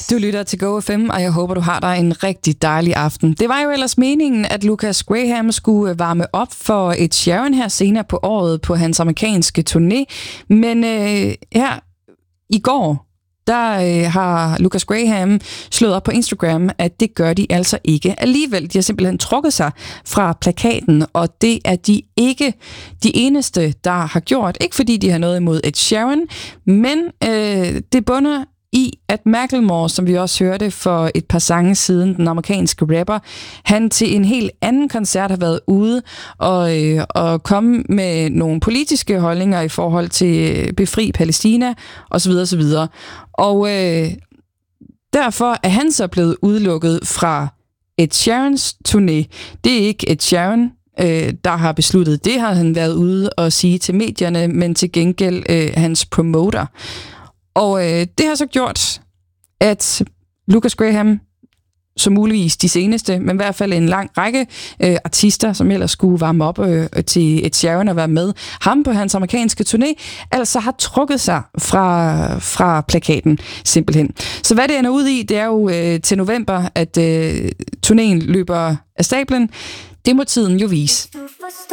Du lytter til GoFM, og jeg håber, du har dig en rigtig dejlig aften. Det var jo ellers meningen, at Lucas Graham skulle varme op for Ed Sheeran her senere på året på hans amerikanske turné. Men her i går, der har Lucas Graham slået op på Instagram, at det gør de altså ikke alligevel. De har simpelthen trukket sig fra plakaten, og det er de ikke de eneste, der har gjort. Ikke fordi de har noget imod Ed Sheeran, men det bunder i, at Macklemore, som vi også hørte for et par sange siden, den amerikanske rapper, han til en helt anden koncert har været ude og komme med nogle politiske holdninger i forhold til befri Palæstina osv. osv. Og derfor er han så blevet udelukket fra Ed Sheerans turné. Det er ikke Ed Sheeran, der har besluttet. Det har han været ude og sige til medierne, men til gengæld hans promoter. Og det har så gjort, at Lucas Graham, som muligvis de seneste, men i hvert fald en lang række artister, som ellers skulle varme op til Ed Sheeran og være med ham på hans amerikanske turné, altså har trukket sig fra plakaten, simpelthen. Så hvad det ender ud i, det er jo til november, at turnéen løber af stablen. Det må tiden jo vise.